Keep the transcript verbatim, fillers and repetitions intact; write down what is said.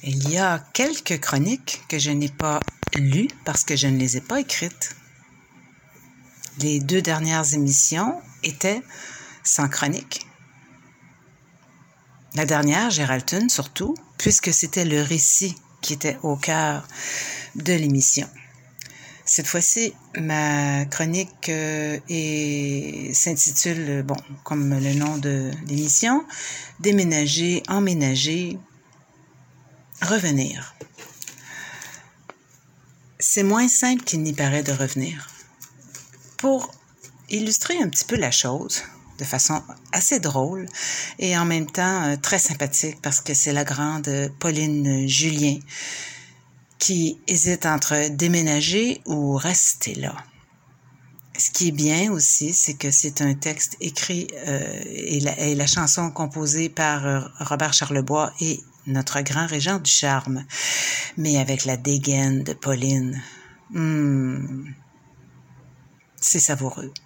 Il y a quelques chroniques que je n'ai pas lues parce que je ne les ai pas écrites. Les deux dernières émissions étaient sans chronique. La dernière, Géraldton surtout, puisque c'était le récit qui était au cœur de l'émission. Cette fois-ci, ma chronique euh, est, s'intitule, bon, comme le nom de l'émission, « Déménager, emménager, revenir ». C'est moins simple qu'il n'y paraît de revenir. Pour illustrer un petit peu la chose, de façon assez drôle et en même temps euh, très sympathique parce que c'est la grande Pauline Julien qui hésite entre déménager ou rester là. Ce qui est bien aussi, c'est que c'est un texte écrit euh, et, la, et la chanson composée par euh, Robert Charlebois et notre grand Régent du Charme, mais avec la dégaine de Pauline. Hmm, c'est savoureux.